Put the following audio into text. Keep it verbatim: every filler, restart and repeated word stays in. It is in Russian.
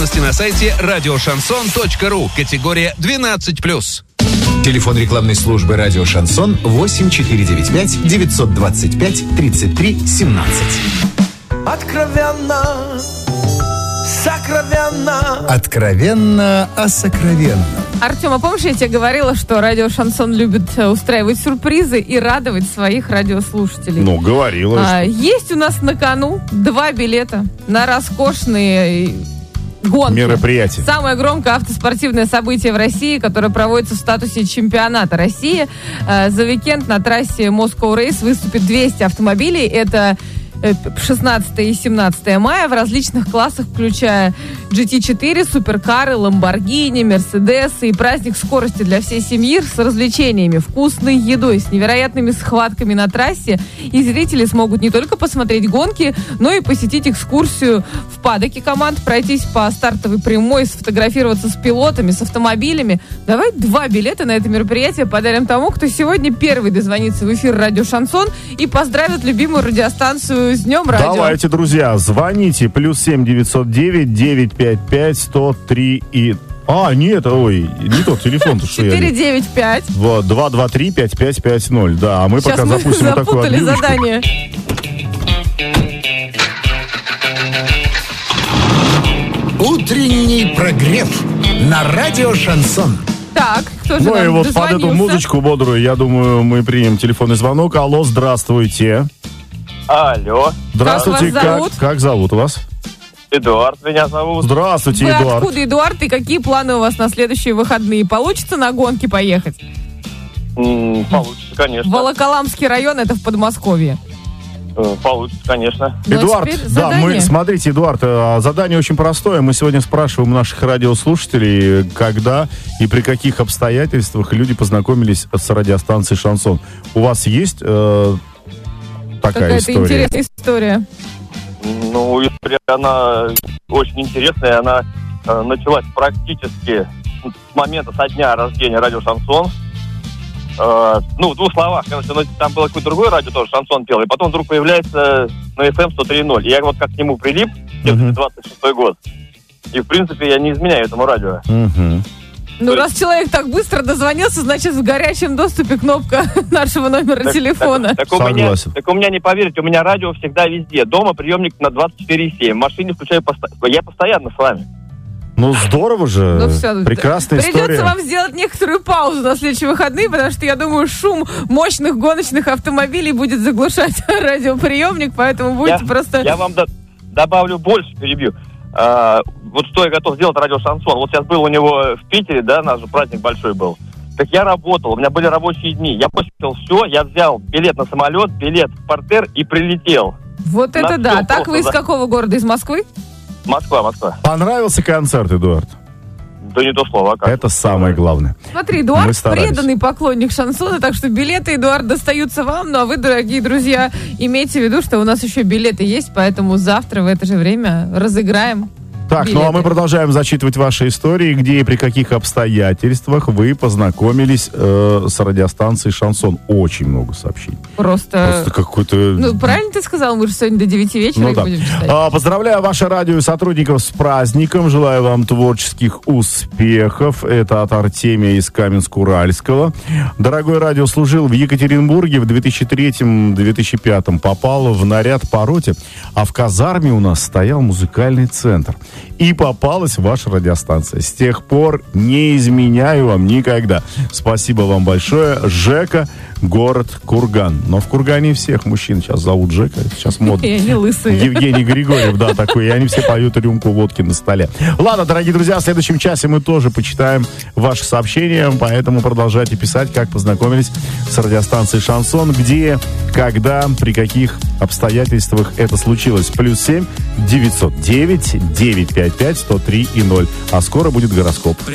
на сайте радиошансон точка ру. Категория двенадцать плюс. Телефон рекламной службы «Радио Шансон» восемь четыре девять пять девятьсот двадцать пять тридцать три семнадцать. Откровенно, сокровенно. Откровенно о сокровенном. Артем, а помнишь, я тебе говорила, что радио «Шансон» любит устраивать сюрпризы и радовать своих радиослушателей? Ну, говорила. А, есть у нас на кону два билета на роскошные гонки. Мероприятие. Самое громкое автоспортивное событие в России, которое проводится в статусе чемпионата России. За уикенд на трассе Moscow Race выступит двести автомобилей. Это шестнадцатое и семнадцатое мая в различных классах, включая джи ти четыре, суперкары, ламборгини, мерседесы и праздник скорости для всей семьи с развлечениями, вкусной едой, с невероятными схватками на трассе. И зрители смогут не только посмотреть гонки, но и посетить экскурсию в паддоке команд, пройтись по стартовой прямой, сфотографироваться с пилотами, с автомобилями. Давай два билета на это мероприятие подарим тому, кто сегодня первый дозвонится в эфир «Радио Шансон» и поздравит любимую радиостанцию с Днем Радио. Давайте, друзья, звоните. Плюс семь девятьсот девять девятьсот пятьдесят пять сто три и... А, нет, ой, не тот телефон-то, что я... четыре девять пять. Вот, два два три пять пять пять ноль. Да, а мы сейчас пока мы запустим вот такую запутали отбивочку. задание. Утренний прогрев на радио Шансон. Так, кто же Ну нам и вот под эту дозвонился? музычку бодрую, я думаю, мы примем телефонный звонок. Алло, здравствуйте. Алло. Здравствуйте, Как вас зовут? Как, как зовут вас? Эдуард меня зовут. Здравствуйте, Вы Эдуард. откуда, Эдуард, и какие планы у вас на следующие выходные? Получится на гонки поехать? М, Получится, конечно. Волоколамский район, это в Подмосковье. Э, Получится, конечно. Ну, а Эдуард, теперь да, задание. мы, смотрите, Эдуард, э, задание очень простое. Мы сегодня спрашиваем у наших радиослушателей, когда и при каких обстоятельствах люди познакомились с радиостанцией «Шансон». У вас есть э, такая Какая-то история? интересная история. Ну, история, она очень интересная. Она э, началась практически с момента, со дня рождения радио «Шансон». Э, ну, в двух словах, короче, ну, там было какое-то другое радио, тоже «Шансон» пел, и потом вдруг появляется на эф эм сто три ноль. И я вот как к нему прилип, Мгм. двадцать шестой год. И, в принципе, я не изменяю этому радио. Мгм. Ну, раз человек так быстро дозвонился, значит, в горячем доступе кнопка нашего номера Так- телефона. Так, так у меня, Согласен. так у меня, не поверите, у меня радио всегда везде. Дома приемник на двадцать четыре семь. В машине включаю постоянно. Я постоянно с вами. Ну, здорово же. Ну, всё, Прекрасная придется история. вам сделать некоторую паузу на следующие выходные, потому что, я думаю, шум мощных гоночных автомобилей будет заглушать радиоприемник, поэтому будете Я, просто... я вам до- добавлю больше, перебью. А, вот что я готов сделать радио «Шансон». Вот сейчас был у него в Питере, да, наш же праздник большой был. Так я работал, у меня были рабочие дни. Я посетил все, я взял билет на самолет, билет в портерр и прилетел. Вот на это да. всё Так просто, вы из да. какого города? Из Москвы? Москва, Москва. Понравился концерт, Эдуард? Да не то слово, а как? Это самое главное. Смотри, Мы Эдуард старались. преданный поклонник шансона, так что билеты, Эдуард, достаются вам. Ну а вы, дорогие друзья, имейте в виду, что у нас еще билеты есть, поэтому завтра в это же время разыграем. Так, ну а билеты. мы продолжаем зачитывать ваши истории, где и при каких обстоятельствах вы познакомились э, с радиостанцией «Шансон». Очень много сообщений. Просто... Просто какой-то... Ну, правильно ты сказал, мы же сегодня до девяти вечера Ну их да. будем читать. А, Поздравляю ваше радио и сотрудников с праздником. Желаю вам творческих успехов. Это от Артемия из Каменск-Уральского. Дорогой радио, служил в Екатеринбурге в две тысячи третьем - две тысячи пятом. Попал в наряд по роте, а в казарме у нас стоял музыкальный центр. И попалась ваша радиостанция. С тех пор не изменяю вам никогда. Спасибо вам большое. Жека, город Курган. Но в Кургане всех мужчин сейчас зовут Жека. Сейчас модно. И они лысые. Евгений Григорьев, да, такой. И они все поют рюмку водки на столе. Ладно, дорогие друзья, в следующем часе мы тоже почитаем ваши сообщения, поэтому продолжайте писать, как познакомились с радиостанцией «Шансон», где, когда, при каких обстоятельствах это случилось. Плюс семь девятьсот девять девятьсот пятьдесят пять сто три и ноль. А скоро будет гороскоп.